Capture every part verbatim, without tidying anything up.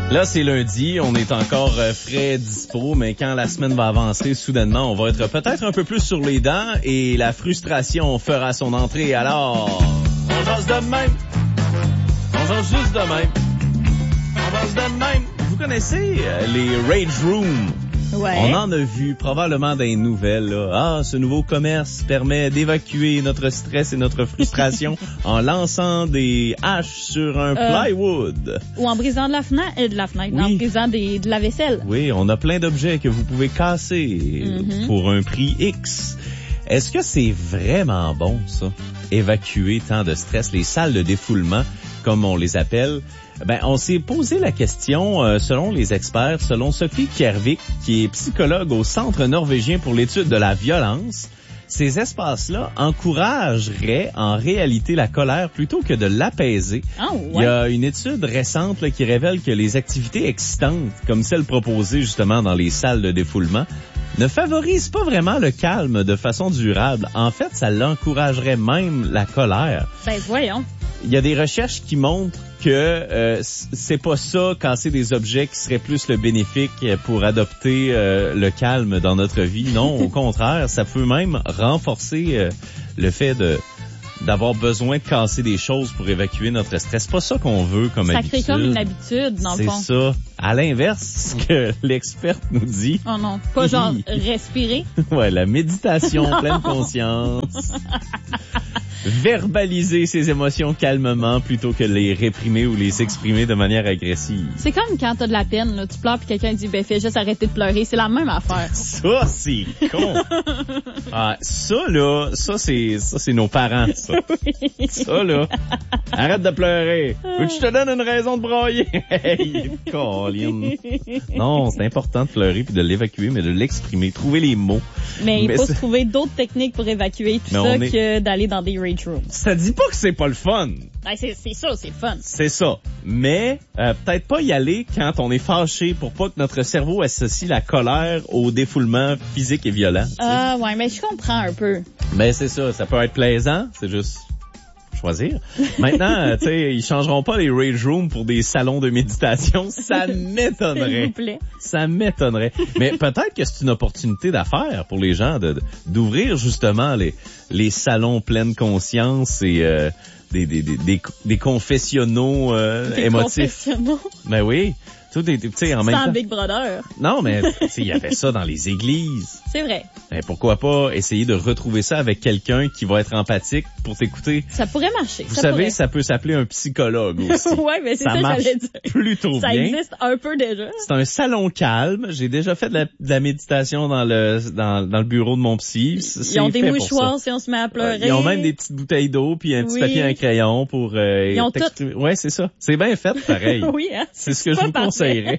Là, c'est lundi, on est encore euh, frais, dispo, mais quand la semaine va avancer, soudainement, on va être peut-être un peu plus sur les dents et la frustration fera son entrée. Alors, on jase de même. On jase juste de même. On jase de même. Vous connaissez euh, les Rage Rooms? Ouais. On en a vu probablement dans les nouvelles. Là. Ah, ce nouveau commerce permet d'évacuer notre stress et notre frustration en lançant des haches sur un Euh, plywood. Ou en brisant de la fenêtre, euh, de la fenêtre, Oui. en brisant des, de la vaisselle. Oui, on a plein d'objets que vous pouvez casser Mm-hmm. pour un prix X. Est-ce que c'est vraiment bon, ça? Évacuer tant de stress, les salles de défoulement, comme on les appelle. Ben, on s'est posé la question, euh, selon les experts, selon Sophie Kjærvik, qui est psychologue au Centre norvégien pour l'étude de la violence, ces espaces-là encourageraient en réalité la colère plutôt que de l'apaiser. Ah, ouais. Il y a une étude récente là, qui révèle que les activités excitantes, comme celles proposées justement dans les salles de défoulement, ne favorisent pas vraiment le calme de façon durable. En fait, ça l'encouragerait même la colère. Ben, voyons. Il y a des recherches qui montrent que euh, c'est pas ça, casser des objets, qui serait plus le bénéfique pour adopter euh, le calme dans notre vie. Non, au contraire, ça peut même renforcer euh, le fait de d'avoir besoin de casser des choses pour évacuer notre stress. C'est pas ça qu'on veut comme Ça habitude. crée comme une habitude, dans le fond. C'est ça. À l'inverse, ce que l'experte nous dit. Oh non, pas genre respirer. Ouais, la méditation, pleine conscience. Verbaliser ses émotions calmement plutôt que les réprimer ou les exprimer de manière agressive. C'est comme quand t'as de la peine, là, tu pleures puis quelqu'un dit, ben, fais juste arrêter de pleurer. C'est la même affaire. Ça, c'est con. Ah, ça, là, ça, c'est, ça, c'est nos parents, ça. Oui. Ça, là. Arrête de pleurer. Veux que je te donne une raison de brailler? Hey, Colin. Non, c'est important de pleurer puis de l'évacuer, mais de l'exprimer. Trouver les mots. Mais il Mais faut c'est- se trouver d'autres techniques pour évacuer tout Mais ça on est- que d'aller dans des rage rooms. Ça dit pas que c'est pas le fun. Ben, c'est, c'est ça, c'est fun. C'est ça. Mais euh, peut-être pas y aller quand on est fâché pour pas que notre cerveau associe la colère au défoulement physique et violent. tu sais. Ah, ouais, mais je comprends un peu. Ben c'est ça, ça peut être plaisant, c'est juste choisir. Maintenant, euh, tu sais, ils changeront pas les rage rooms pour des salons de méditation, ça S'il m'étonnerait. vous plaît. Ça m'étonnerait. Mais peut-être que c'est une opportunité d'affaires pour les gens de, de- d'ouvrir justement les les salons pleine conscience et euh, des, des, des, des, des confessionnaux euh, Des émotifs. confessionnaux. Ben oui. Tout est, tu sais, en même Sans temps. Big Brother. Non, mais tu sais, il y avait ça dans les églises. C'est vrai. Ben, pourquoi pas essayer de retrouver ça avec quelqu'un qui va être empathique pour t'écouter. Ça pourrait marcher. Vous ça savez, pourrait. ça peut s'appeler un psychologue aussi. Ouais, mais c'est ça, ça que marche j'allais dire. plutôt Ça bien. existe un peu déjà. C'est un salon calme. J'ai déjà fait de la, de la méditation dans le dans, dans le bureau de mon psy. C'est Ils ont des fait pour mouchoirs ça. si on se met à pleurer. Ils ont même des petites bouteilles d'eau puis un petit Oui. papier et un crayon pour euh, Ils ont t'exprimer. Ouais, c'est ça. C'est bien fait, pareil. Oui, hein? C'est ce que je pas vous parfait. conseillerais.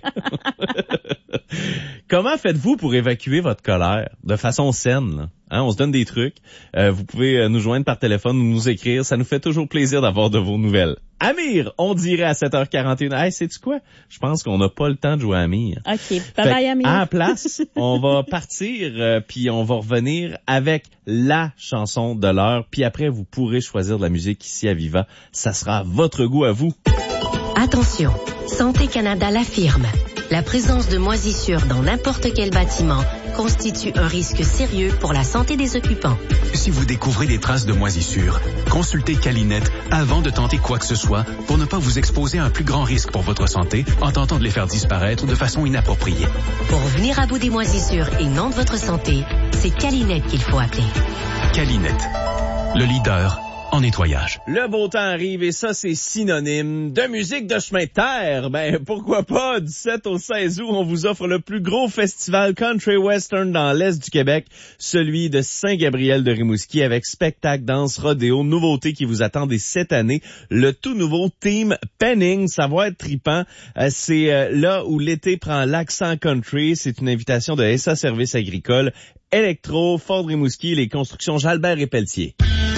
Comment faites-vous pour évacuer votre colère de façon saine, là? Hein, on se donne des trucs. Euh, vous pouvez euh, nous joindre par téléphone ou nous écrire. Ça nous fait toujours plaisir d'avoir de vos nouvelles. Amir, on dirait à sept heures quarante et un. Hey, sais-tu quoi? Je pense qu'on n'a pas le temps de jouer à Amir. OK. Fait Bye-bye, que, Amir. à la place, on va partir, euh, puis on va revenir avec la chanson de l'heure. Puis après, vous pourrez choisir de la musique ici à Viva. Ça sera à votre goût à vous. Attention, Santé Canada l'affirme. La présence de moisissures dans n'importe quel bâtiment constitue un risque sérieux pour la santé des occupants. Si vous découvrez des traces de moisissure, consultez Calinette avant de tenter quoi que ce soit pour ne pas vous exposer à un plus grand risque pour votre santé en tentant de les faire disparaître de façon inappropriée. Pour venir à bout des moisissures et non de votre santé, c'est Calinette qu'il faut appeler. Calinette, le leader en nettoyage. Le beau temps arrive et ça, c'est synonyme de musique de chemin de terre. Ben, pourquoi pas, du sept au seize août, on vous offre le plus gros festival country western dans l'Est du Québec, celui de Saint-Gabriel-de-Rimouski avec spectacle, danse, rodéo, nouveautés qui vous attendent cette année. Le tout nouveau Team Penning, ça va être trippant. Euh, c'est euh, là où l'été prend l'accent country. C'est une invitation de S A Services agricoles, Électro, Ford Rimouski, les constructions Jalbert et Pelletier.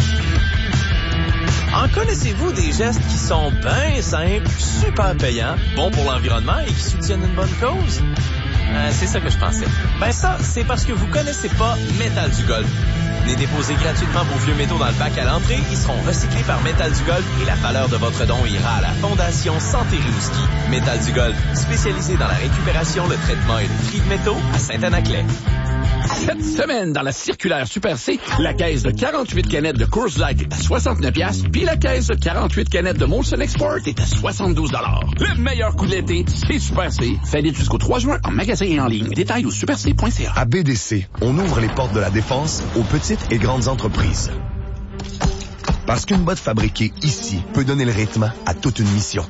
En connaissez-vous des gestes qui sont bien simples, super payants, bons pour l'environnement et qui soutiennent une bonne cause? Euh, c'est ça que je pensais. Ben ça, c'est parce que vous connaissez pas Métal du Golf. Venez déposer gratuitement vos vieux métaux dans le bac à l'entrée. Ils seront recyclés par Métal du Golfe et la valeur de votre don ira à la Fondation Santé Rimouski. Métal du Golfe, spécialisé dans la récupération, le traitement et le tri de métaux à Saint-Anaclet. Cette semaine, dans la circulaire Super C, la caisse de quarante-huit canettes de Coors Light est à soixante-neuf piastres, puis la caisse de quarante-huit canettes de Molson Export est à soixante-douze dollars. Le meilleur coup de l'été, c'est Super C. Valide jusqu'au trois juin en magasin et en ligne. Détails au super c point c a. À B D C, on ouvre les portes de la défense aux petites et grandes entreprises. Parce qu'une botte fabriquée ici peut donner le rythme à toute une mission.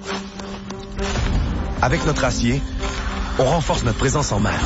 Avec notre acier, on renforce notre présence en mer.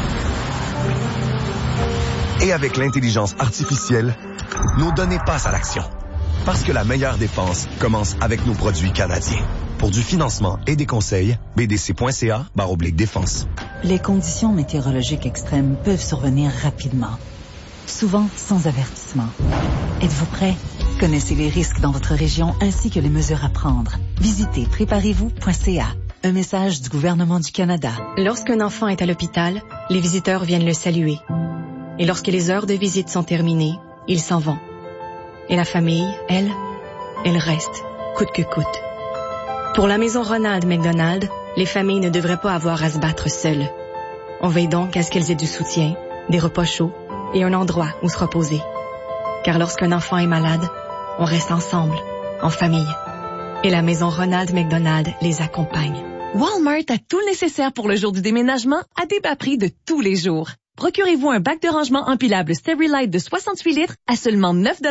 Et avec l'intelligence artificielle, nos données passent à l'action. Parce que la meilleure défense commence avec nos produits canadiens. Pour du financement et des conseils, b d c point c a barre oblique défense. Les conditions météorologiques extrêmes peuvent survenir rapidement, souvent sans avertissement. Êtes-vous prêt? Connaissez les risques dans votre région ainsi que les mesures à prendre. Visitez préparez vous point c a. Un message du gouvernement du Canada. Lorsqu'un enfant est à l'hôpital, les visiteurs viennent le saluer. Et lorsque les heures de visite sont terminées, ils s'en vont. Et la famille, elle, elle reste, coûte que coûte. Pour la maison Ronald McDonald, les familles ne devraient pas avoir à se battre seules. On veille donc à ce qu'elles aient du soutien, des repas chauds et un endroit où se reposer. Car lorsqu'un enfant est malade, on reste ensemble, en famille. Et la maison Ronald McDonald les accompagne. Walmart a tout le nécessaire pour le jour du déménagement à des bas prix de tous les jours. Procurez-vous un bac de rangement empilable Sterilite de soixante-huit litres à seulement neuf dollars